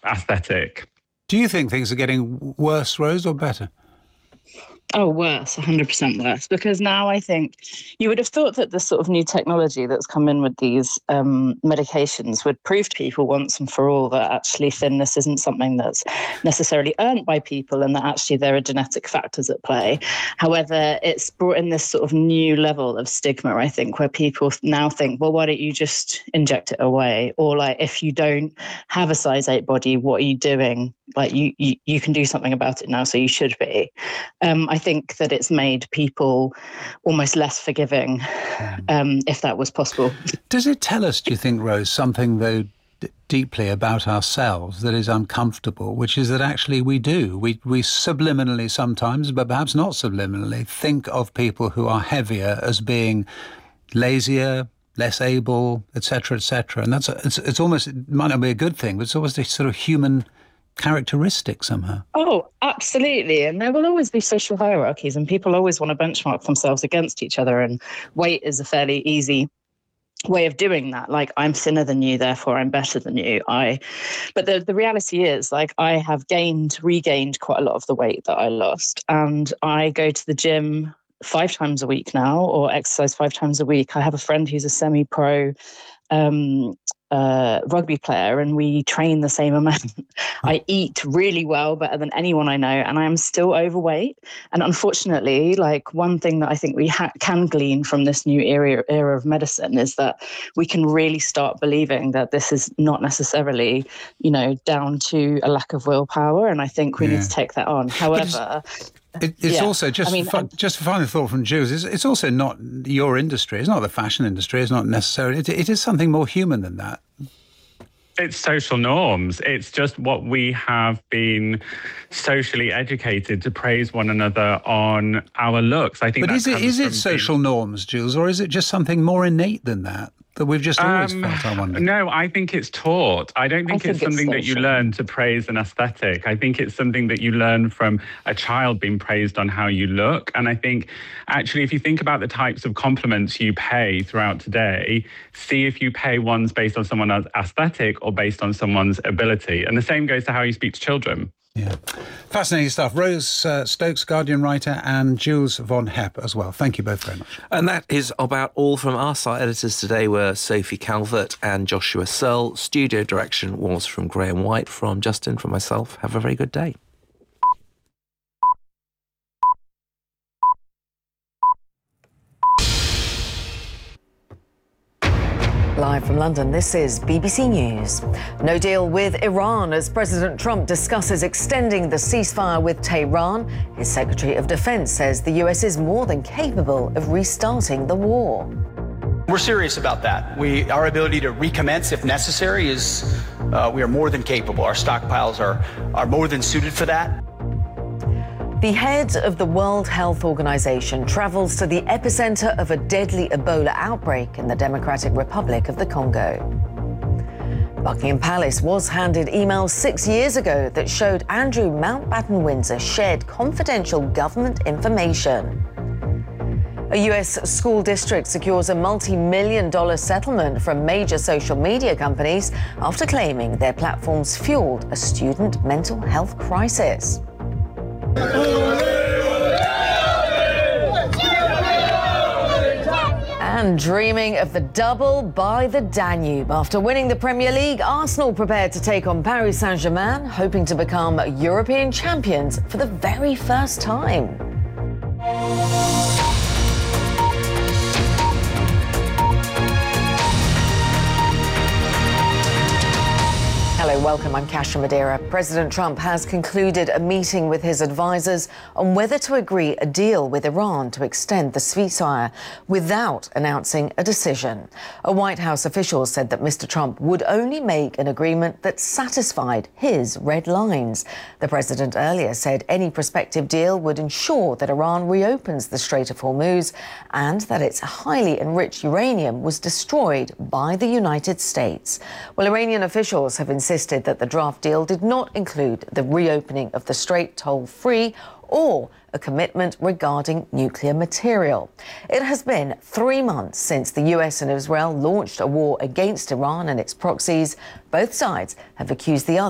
aesthetic. Do you think things are getting worse, Rose, or better? Oh, worse, 100% worse. Because now I think you would have thought that the sort of new technology that's come in with these medications would prove to people once and for all that actually thinness isn't something that's necessarily earned by people and that actually there are genetic factors at play. However, it's brought in this sort of new level of stigma, I think, where people now think, well, why don't you just inject it away? Or like, if you don't have a size 8 body, what are you doing? Like you can do something about it now, so you should be. I think that it's made people almost less forgiving, if that was possible. Does it tell us, do you think, Rose, something though deeply about ourselves that is uncomfortable, which is that actually we subliminally sometimes, but perhaps not subliminally, think of people who are heavier as being lazier, less able, etc., etc. And it's almost, it might not be a good thing, but it's almost a sort of human characteristic somehow. Oh, absolutely. And there will always be social hierarchies and people always want to benchmark themselves against each other. And weight is a fairly easy way of doing that. Like, I'm thinner than you, therefore I'm better than you. But the reality is, like, I have regained quite a lot of the weight that I lost. And I go to the gym 5 times a week now, or exercise 5 times a week. I have a friend who's a semi-pro rugby player, and we train the same amount. I eat really well, better than anyone I know, and I am still overweight. And unfortunately, like, one thing that I think we can glean from this new era of medicine is that we can really start believing that this is not necessarily, down to a lack of willpower. And I think we need to take that on. However, it's also just a final thought from Jules. It's also not your industry. It's not the fashion industry. It's not necessarily. It is something more human than that. It's social norms. It's just what we have been socially educated to praise one another on our looks. I think. But is it social norms, Jules, or is it just something more innate than that we've just always felt? I wonder. No, I think it's taught. I don't think it's something that you learn to praise an aesthetic. I think it's something that you learn from a child being praised on how you look. And I think, actually, if you think about the types of compliments you pay throughout today, see if you pay ones based on someone's aesthetic or based on someone's ability. And the same goes to how you speak to children. Yeah. Fascinating stuff. Rose Stokes, Guardian writer, and Jules von Hepp as well. Thank you both very much. And that is about all from our site. Editors today were Sophie Calvert and Joshua Searle. Studio direction was from Graham White. From Justin, from myself, have a very good day. Live from London, this is BBC News. No deal with Iran as President Trump discusses extending the ceasefire with Tehran. His Secretary of Defense says the US is more than capable of restarting the war. We're serious about that. Our ability to recommence if necessary is, we are more than capable. Our stockpiles are more than suited for that. The head of the World Health Organization travels to the epicenter of a deadly Ebola outbreak in the Democratic Republic of the Congo. Buckingham Palace was handed emails 6 years ago that showed Andrew Mountbatten Windsor shared confidential government information. A US school district secures a multi-million-dollar settlement from major social media companies after claiming their platforms fueled a student mental health crisis. And dreaming of the double by the Danube. After winning the Premier League, Arsenal prepared to take on Paris Saint-Germain, hoping to become European champions for the very first time. Hello, welcome. I'm Kasia Madeira. President Trump has concluded a meeting with his advisors on whether to agree a deal with Iran to extend the ceasefire without announcing a decision. A White House official said that Mr. Trump would only make an agreement that satisfied his red lines. The president earlier said any prospective deal would ensure that Iran reopens the Strait of Hormuz and that its highly enriched uranium was destroyed by the United States. Well, Iranian officials have insisted that the draft deal did not include the reopening of the strait toll-free or a commitment regarding nuclear material. It has been 3 months since the US and Israel launched a war against Iran and its proxies. Both sides have accused the other